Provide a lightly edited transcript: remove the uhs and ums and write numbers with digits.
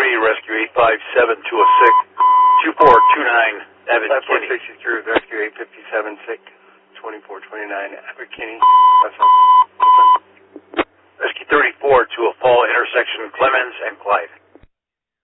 Rescue 857 to a sick 2429 Abbott Kinney. 546 Rescue 857 sick 2429 Abbott Kinney. Rescue 34 to a fall intersection Clemens and Clyde.